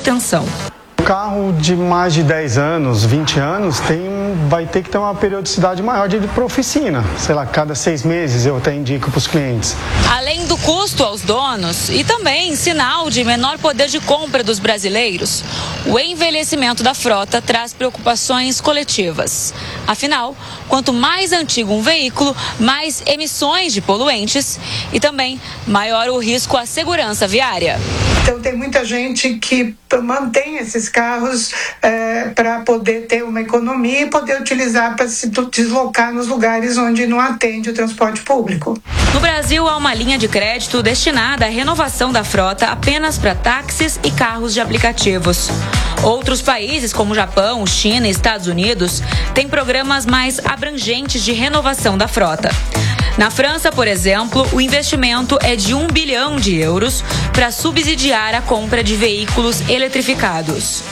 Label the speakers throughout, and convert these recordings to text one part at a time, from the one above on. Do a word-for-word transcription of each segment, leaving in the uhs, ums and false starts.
Speaker 1: manutenção.
Speaker 2: Carro de mais de dez anos, vinte anos, tem, vai ter que ter uma periodicidade maior de ir para oficina. Sei lá, cada seis meses eu até indico para os clientes.
Speaker 1: Além do custo aos donos e também sinal de menor poder de compra dos brasileiros, o envelhecimento da frota traz preocupações coletivas. Afinal, quanto mais antigo um veículo, mais emissões de poluentes e também maior o risco à segurança viária.
Speaker 3: Então tem muita gente que mantém esses carros é, para poder ter uma economia e poder utilizar para se deslocar nos lugares onde não atende o transporte público.
Speaker 1: No Brasil, há uma linha de crédito destinada à renovação da frota apenas para táxis e carros de aplicativos. Outros países, como Japão, China e Estados Unidos, têm programas mais abrangentes de renovação da frota. Na França, por exemplo, o investimento é de um bilhão de euros para subsidiar a compra de veículos eletrificados.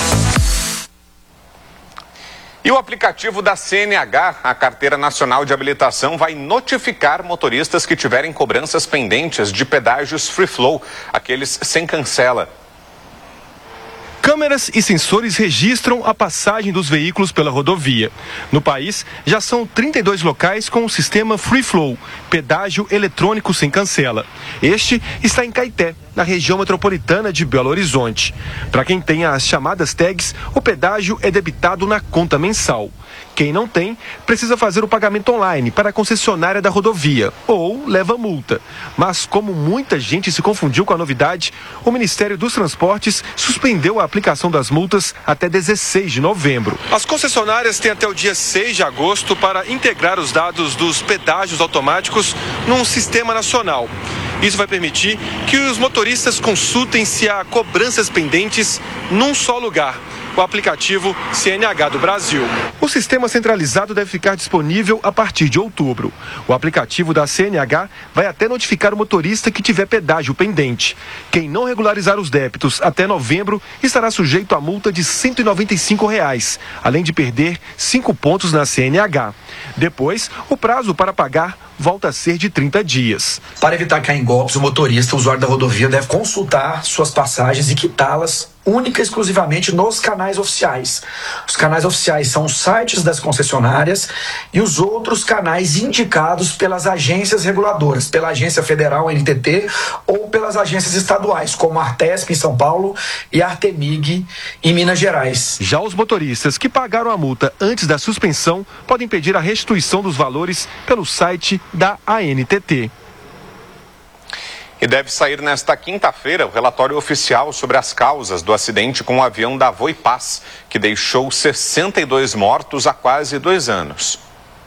Speaker 4: E o aplicativo da C N H, a Carteira Nacional de Habilitação, vai notificar motoristas que tiverem cobranças pendentes de pedágios free flow, aqueles sem cancela.
Speaker 5: Câmeras e sensores registram a passagem dos veículos pela rodovia. No país, já são trinta e dois locais com o sistema Free Flow, pedágio eletrônico sem cancela. Este está em Caeté, na região metropolitana de Belo Horizonte. Para quem tem as chamadas tags, o pedágio é debitado na conta mensal. Quem não tem, precisa fazer o pagamento online para a concessionária da rodovia ou leva multa. Mas como muita gente se confundiu com a novidade, o Ministério dos Transportes suspendeu a aplicação das multas até dezesseis de novembro. As concessionárias têm até o dia seis de agosto para integrar os dados dos pedágios automáticos num sistema nacional. Isso vai permitir que os motoristas consultem se há cobranças pendentes num só lugar. O aplicativo C N H do Brasil. O sistema centralizado deve ficar disponível a partir de outubro. O aplicativo da C N H vai até notificar o motorista que tiver pedágio pendente. Quem não regularizar os débitos até novembro estará sujeito a multa de cento e noventa e cinco reais, além de perder cinco pontos na C N H. Depois, o prazo para pagar volta a ser de trinta dias.
Speaker 6: Para evitar cair em golpes, o motorista, o usuário da rodovia, deve consultar suas passagens e quitá-las única e exclusivamente nos canais oficiais. Os canais oficiais são os sites das concessionárias e os outros canais indicados pelas agências reguladoras, pela Agência Federal, N T T, ou pelas agências estaduais, como a Artesp em São Paulo e a Artemig em Minas Gerais.
Speaker 5: Já os motoristas que pagaram a multa antes da suspensão podem pedir a restituição dos valores pelo site da A N T T.
Speaker 4: E deve sair nesta quinta-feira o relatório oficial sobre as causas do acidente com o avião da Voipaz, que deixou sessenta e dois mortos há quase dois anos.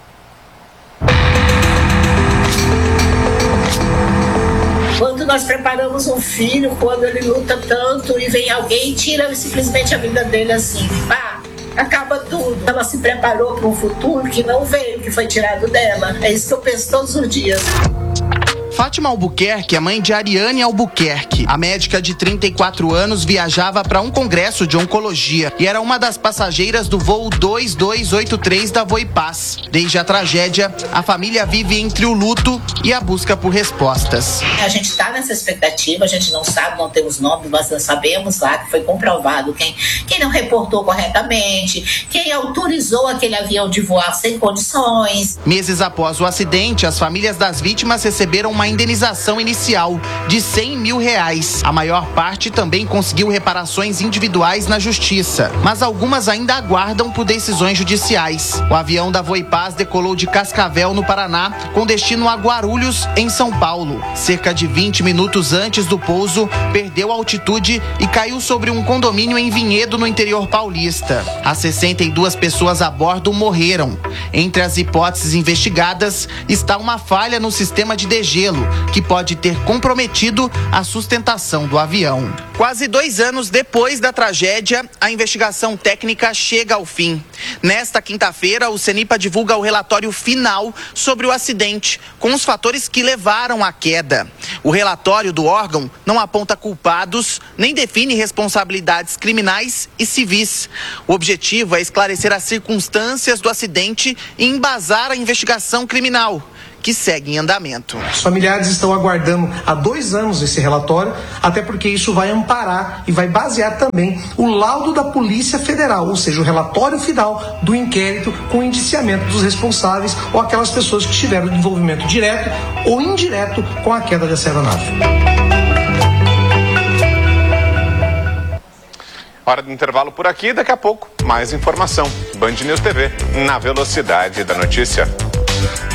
Speaker 7: Quando nós preparamos um filho, quando ele luta tanto e vem alguém e tira simplesmente a vida dele assim, pá, acaba tudo. Ela se preparou para um futuro que não veio, que foi tirado dela. É isso que eu penso todos os dias.
Speaker 8: Fátima Albuquerque é mãe de Ariane Albuquerque. A médica de trinta e quatro anos viajava para um congresso de oncologia e era uma das passageiras do voo dois dois oito três da Voipaz. Desde a tragédia, a família vive entre o luto e a busca por respostas.
Speaker 7: A gente está nessa expectativa, a gente não sabe, não temos nomes, mas nós sabemos lá que foi comprovado quem, quem não reportou corretamente, quem autorizou aquele avião de voar sem condições.
Speaker 8: Meses após o acidente, as famílias das vítimas receberam uma indenização inicial de cem mil reais. A maior parte também conseguiu reparações individuais na justiça, mas algumas ainda aguardam por decisões judiciais. O avião da Voipaz decolou de Cascavel, no Paraná, com destino a Guarulhos, em São Paulo. Cerca de vinte minutos antes do pouso, perdeu altitude e caiu sobre um condomínio em Vinhedo, no interior paulista. As sessenta e duas pessoas a bordo morreram. Entre as hipóteses investigadas está uma falha no sistema de degelo, que pode ter comprometido a sustentação do avião. Quase dois anos depois da tragédia, a investigação técnica chega ao fim. Nesta quinta-feira, o CENIPA divulga o relatório final sobre o acidente, com os fatores que levaram à queda. O relatório do órgão não aponta culpados, nem define responsabilidades criminais e civis. O objetivo é esclarecer as circunstâncias do acidente e embasar a investigação criminal, que segue em andamento.
Speaker 9: Os familiares estão aguardando há dois anos esse relatório, até porque isso vai amparar e vai basear também o laudo da Polícia Federal, ou seja, o relatório final do inquérito com o indiciamento dos responsáveis ou aquelas pessoas que tiveram envolvimento direto ou indireto com a queda dessa aeronave.
Speaker 4: Hora do intervalo por aqui, daqui a pouco mais informação. Band News T V, na velocidade da notícia.